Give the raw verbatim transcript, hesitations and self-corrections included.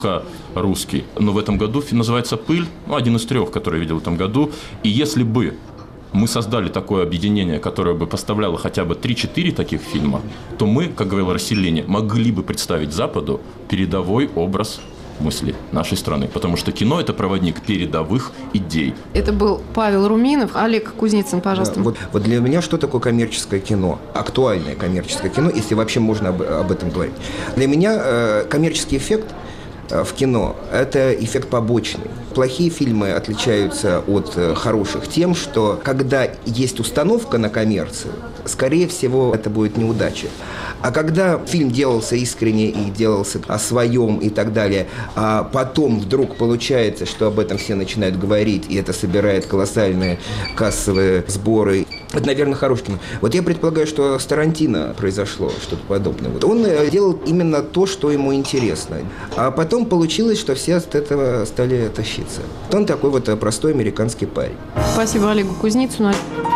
русский. Но в этом году фильм называется «Пыль», ну, один из трех, который я видел в этом году. И если бы мы создали такое объединение, которое бы поставляло хотя бы три-четыре таких фильма, то мы, как говорил Рассельини, могли бы представить Западу передовой образ мысли нашей страны. Потому что кино – это проводник передовых идей. Это был Павел Руминов. Олег Кузнецын, пожалуйста. Да, вот, вот для меня что такое коммерческое кино? Актуальное коммерческое кино, если вообще можно об, об этом говорить. Для меня э, коммерческий эффект в кино – это эффект побочный. Плохие фильмы отличаются от хороших тем, что когда есть установка на коммерцию, скорее всего, это будет неудача. А когда фильм делался искренне и делался о своем и так далее, а потом вдруг получается, что об этом все начинают говорить, и это собирает колоссальные кассовые сборы, это, наверное, хорошее кино. Вот я предполагаю, что с Тарантино произошло что-то подобное. Вот он делал именно то, что ему интересно. А потом получилось, что все от этого стали тащиться. Он такой вот простой американский парень. Спасибо Олегу Кузнецыну.